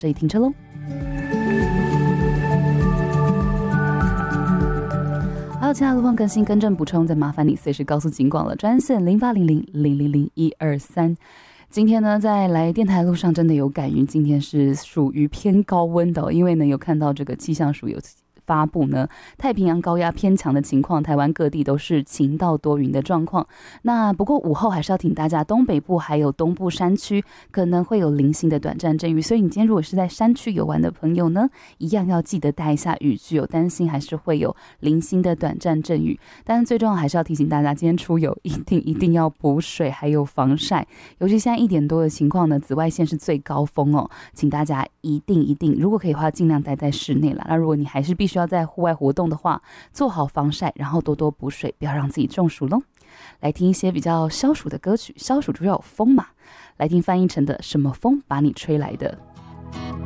这里停车喽。还有其他路况更新更正补充，再麻烦你随时告诉警广了，专线0800000123。今天呢，在来电台路上真的有感云，今天是属于偏高温的因为呢有看到这个气象署有发布呢，太平洋高压偏强的情况，台湾各地都是晴到多云的状况。那不过午后还是要提醒大家，东北部还有东部山区可能会有零星的短暂阵雨，所以你今天如果是在山区游玩的朋友呢，一样要记得带一下雨具，有担心还是会有零星的短暂阵雨。但是最重要还是要提醒大家，今天出游一定要补水，还有防晒。尤其现在1点多的情况呢，紫外线是最高峰请大家一定如果可以的话，尽量待在室内啦。那如果你还是必须要在户外活动的话，做好防晒，然后多多补水，不要让自己中暑咯。来听一些比较消暑的歌曲，消暑就要有风嘛，来听翻译成的《什么风把你吹来的》。